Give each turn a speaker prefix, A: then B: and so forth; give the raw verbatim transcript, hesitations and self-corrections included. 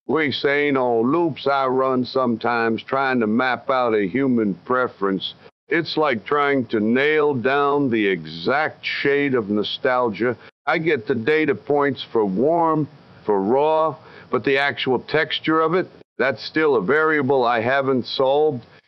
A: We same old loops I run sometimes trying to map out a human preference. It's like trying to nail down the exact shade of nostalgia. I get the data points for warm, for raw, but the actual texture of it, that's still a variable I haven't solved.